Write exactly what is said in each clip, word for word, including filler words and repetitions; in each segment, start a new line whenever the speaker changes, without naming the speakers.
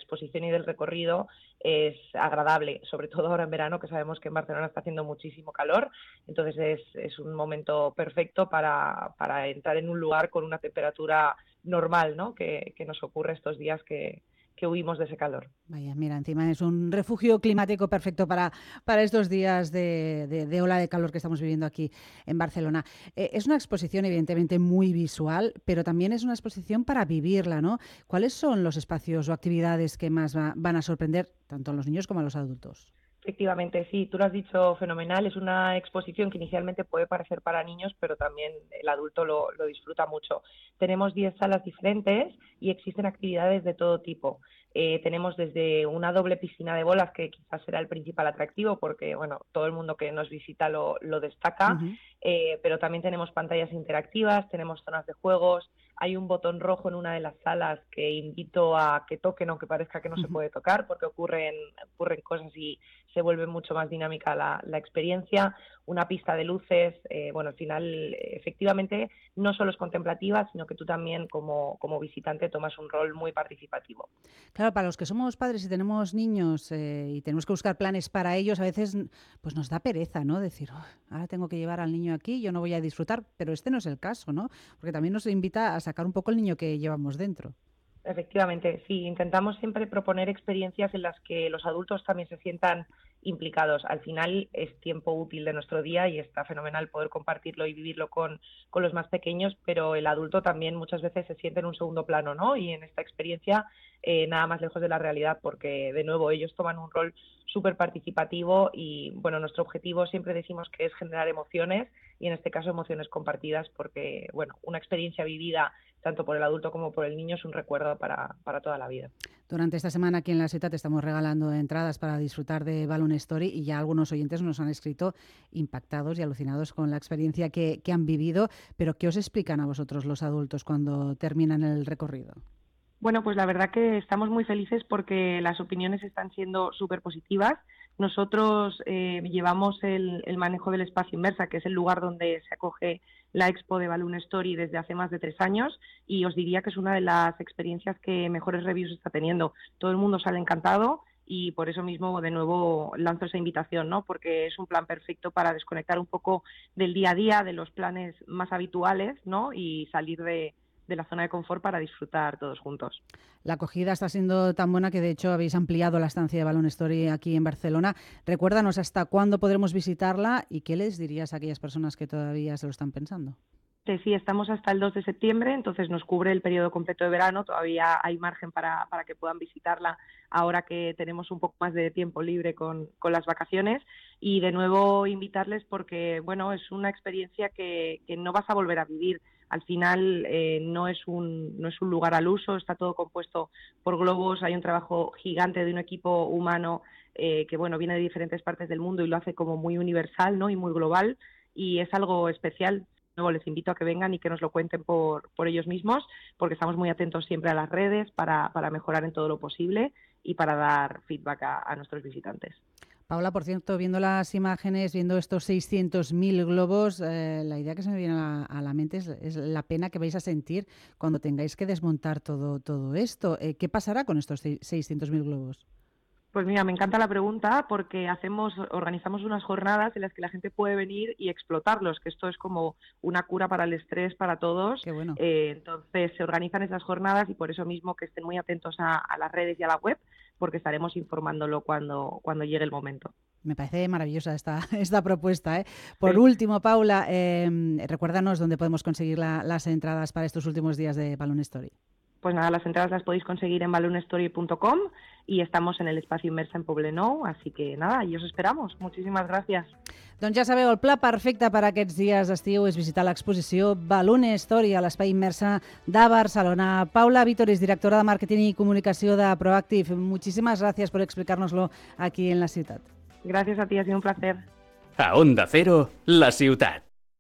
exposición y del recorrido es agradable, sobre todo ahora en verano, que sabemos que en Barcelona está haciendo muchísimo calor, entonces es, es un momento perfecto para, para entrar en un lugar con una temperatura normal, ¿no? que, que nos ocurre estos días que, que huimos de ese calor.
Vaya, mira, encima es un refugio climático perfecto para, para estos días de, de, de ola de calor que estamos viviendo aquí en Barcelona. Eh, es una exposición evidentemente muy visual, pero también es una exposición para vivirla, ¿no? ¿Cuáles son los espacios o actividades que más va, van a sorprender tanto a los niños como a los adultos?
Efectivamente, sí, tú lo has dicho fenomenal. Es una exposición que inicialmente puede parecer para niños, pero también el adulto lo, lo disfruta mucho. Tenemos diez salas diferentes y existen actividades de todo tipo. Eh, tenemos desde una doble piscina de bolas, que quizás será el principal atractivo porque bueno, todo el mundo que nos visita lo, lo destaca,
Uh-huh.
eh, pero también tenemos pantallas interactivas, tenemos zonas de juegos, hay un botón rojo en una de las salas que invito a que toquen, aunque parezca que no se
Uh-huh.
puede tocar, porque ocurren, ocurren cosas y se vuelve mucho más dinámica la, la experiencia, una pista de luces, eh, bueno, al final, efectivamente, no solo es contemplativa, sino que tú también como, como visitante tomas un rol muy participativo.
Claro, para los que somos padres y tenemos niños eh, y tenemos que buscar planes para ellos, a veces pues nos da pereza, ¿no? Decir, oh, ahora tengo que llevar al niño aquí, yo no voy a disfrutar, pero este no es el caso, ¿no? Porque también nos invita a sacar un poco el niño que llevamos dentro.
Efectivamente, sí, intentamos siempre proponer experiencias en las que los adultos también se sientan implicados. Al final es tiempo útil de nuestro día y está fenomenal poder compartirlo y vivirlo con, con los más pequeños, pero el adulto también muchas veces se siente en un segundo plano, ¿no? Y en esta experiencia eh, nada más lejos de la realidad, porque de nuevo ellos toman un rol súper participativo y bueno, nuestro objetivo siempre decimos que es generar emociones y en este caso emociones compartidas, porque bueno, una experiencia vivida tanto por el adulto como por el niño es un recuerdo para, para toda la vida.
Durante esta semana aquí en la ciudad estamos regalando entradas para disfrutar de Balloon Story y ya algunos oyentes nos han escrito impactados y alucinados con la experiencia que, que han vivido. Pero ¿qué os explican a vosotros los adultos cuando terminan el recorrido?
Bueno, pues la verdad que estamos muy felices porque las opiniones están siendo súper positivas. Nosotros eh, llevamos el, el manejo del espacio Inmersa, que es el lugar donde se acoge la expo de Balloon Story desde hace más de tres años y os diría que es una de las experiencias que mejores reviews está teniendo. Todo el mundo sale encantado y por eso mismo de nuevo lanzo esa invitación, ¿no? Porque es un plan perfecto para desconectar un poco del día a día, de los planes más habituales, ¿no? Y salir de de la zona de confort para disfrutar todos juntos.
La acogida está siendo tan buena que de hecho habéis ampliado la estancia de Balloon Story aquí en Barcelona. Recuérdanos hasta cuándo podremos visitarla y qué les dirías a aquellas personas que todavía se lo están pensando.
Sí, estamos hasta el dos de septiembre, entonces nos cubre el periodo completo de verano, todavía hay margen para, para que puedan visitarla ahora que tenemos un poco más de tiempo libre con, con las vacaciones y de nuevo invitarles porque bueno, es una experiencia que, que no vas a volver a vivir. Al final eh, no es un no es un lugar al uso, está todo compuesto por globos, hay un trabajo gigante de un equipo humano eh, que bueno viene de diferentes partes del mundo y lo hace como muy universal, ¿no? Y muy global y es algo especial. Luego les invito a que vengan y que nos lo cuenten por, por ellos mismos, porque estamos muy atentos siempre a las redes para, para mejorar en todo lo posible y para dar feedback a, a nuestros visitantes.
Paula, por cierto, viendo las imágenes, viendo estos seiscientos mil globos, eh, la idea que se me viene a, a la mente es, es la pena que vais a sentir cuando tengáis que desmontar todo, todo esto. Eh, ¿Qué pasará con estos seiscientos mil globos?
Pues mira, me encanta la pregunta porque hacemos, organizamos unas jornadas en las que la gente puede venir y explotarlos, que esto es como una cura para el estrés para todos.
Qué bueno.
Eh, entonces se organizan esas jornadas y por eso mismo que estén muy atentos a, a las redes y a la web, porque estaremos informándolo cuando, cuando llegue el momento.
Me parece maravillosa esta, esta propuesta, ¿eh? Por
Sí.
último, Paula, eh, recuérdanos dónde podemos conseguir la, las entradas para estos últimos días de Balloon Story.
Pues nada, las entradas las podéis conseguir en balloon story punto com y estamos en el espacio Inmersa en Poblenou, así que nada, y os esperamos. Muchísimas gracias.
Doncs ja sabeu, el pla perfecte per a aquests dies d'estiu és visitar l'exposició Balloon Story a l'Espai Inmersa de Barcelona. Paula Vítores, directora de Màrqueting i Comunicació de Proactive, muchísimas gracias por explicárnoslo aquí en la ciutat.
Gracias a ti, ha sido un placer.
A Onda Cero, la ciutat.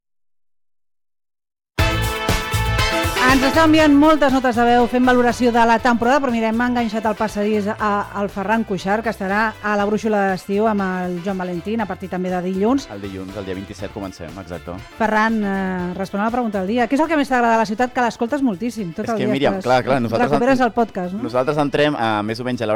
Ens està enviant moltes notes de veu fent valoració de la temporada, però mira, hem enganxat al passadís al Ferran Cuixart, que estarà a la brúixola d'estiu amb el Joan Valentín, a partir també de dilluns.
El dilluns, el dia vint-i-set, comencem, exacte.
Ferran, eh, respon a la pregunta del dia. Què és el que més t'agrada de la ciutat? Que l'escoltes moltíssim, tot
és
el
que,
dia.
Míriam, clar, clar, nosaltres,
recuperes el podcast, no?
Nosaltres entrem a més o menys a l'hora